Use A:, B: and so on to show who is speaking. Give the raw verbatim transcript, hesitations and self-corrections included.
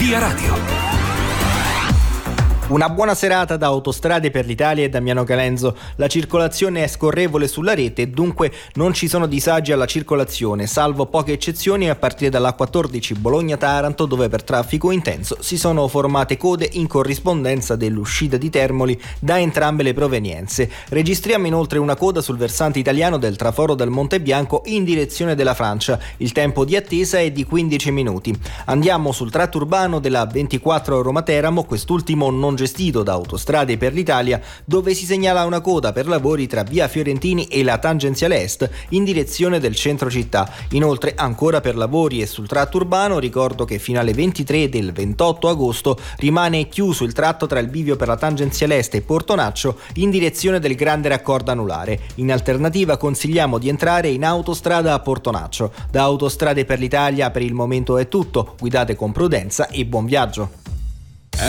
A: Via Radio.
B: Una buona serata da Autostrade per l'Italia e Damiano Calenzo. La circolazione è scorrevole sulla rete e dunque non ci sono disagi alla circolazione, salvo poche eccezioni a partire dalla quattordici Bologna-Taranto, dove per traffico intenso si sono formate code in corrispondenza dell'uscita di Termoli da entrambe le provenienze. Registriamo inoltre una coda sul versante italiano del traforo del Monte Bianco in direzione della Francia. Il tempo di attesa è di quindici minuti. Andiamo sul tratto urbano della ventiquattro Roma-Teramo, quest'ultimo non gestito da Autostrade per l'Italia, dove si segnala una coda per lavori tra via Fiorentini e la tangenziale est in direzione del centro città. Inoltre ancora per lavori e sul tratto urbano ricordo che fino alle ventitré del ventotto agosto rimane chiuso il tratto tra il bivio per la tangenziale est e Portonaccio in direzione del grande raccordo anulare. In alternativa consigliamo di entrare in autostrada a Portonaccio. Da Autostrade per l'Italia per il momento è tutto, guidate con prudenza e buon viaggio.